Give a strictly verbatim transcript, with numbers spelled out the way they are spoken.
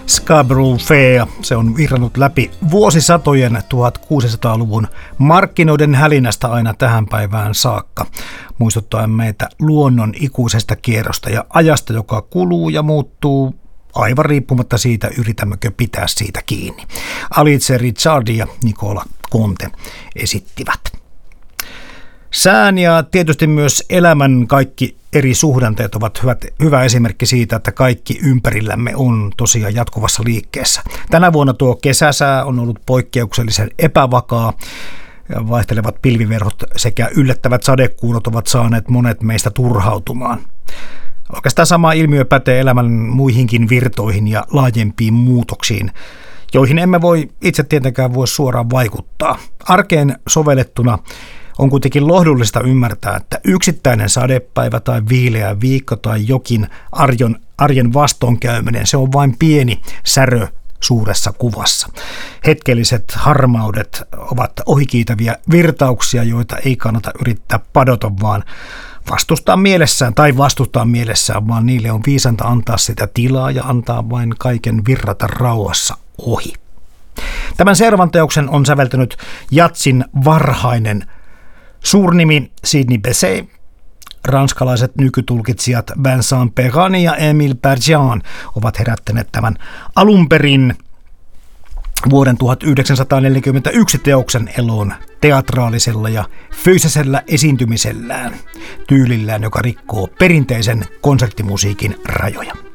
Scarborough Fair, se on virrannut läpi vuosisatojen tuhatkuusisataaluvun markkinoiden hälinästä aina tähän päivään saakka, muistuttaen meitä luonnon ikuisesta kierrosta ja ajasta, joka kuluu ja muuttuu aivan riippumatta siitä, yritämmekö pitää siitä kiinni. Alice Ricciardi ja Nicola Conte esittivät. Sään ja tietysti myös elämän kaikki eri suhdanteet ovat hyvät, hyvä esimerkki siitä, että kaikki ympärillämme on tosiaan jatkuvassa liikkeessä. Tänä vuonna tuo kesäsää on ollut poikkeuksellisen epävakaa. Vaihtelevat pilviverhot sekä yllättävät sadekuurot ovat saaneet monet meistä turhautumaan. Oikeastaan sama ilmiö pätee elämän muihinkin virtoihin ja laajempiin muutoksiin, joihin emme voi itse tietenkään voi suoraan vaikuttaa. Arkeen sovellettuna on kuitenkin lohdullista ymmärtää, että yksittäinen sadepäivä tai viileä viikko tai jokin arjen, arjen vastoinkäyminen, se on vain pieni särö suuressa kuvassa. Hetkelliset harmaudet ovat ohikiitäviä virtauksia, joita ei kannata yrittää padota, vaan vastustaa mielessään tai vastustaa mielessään, vaan niille on viisanta antaa sitä tilaa ja antaa vain kaiken virrata rauhassa ohi. Tämän seuraavan teoksen on säveltänyt jatsin varhainen suurnimi Sidney Bechet. Ranskalaiset nykytulkitsijat Vincent Perrin ja Émile Bergeon ovat herättäneet tämän alunperin vuoden tuhatyhdeksänsataaneljäkymmentäyksi teoksen eloon teatraalisella ja fyysisellä esiintymisellään, tyylillään, joka rikkoo perinteisen konserttimusiikin rajoja.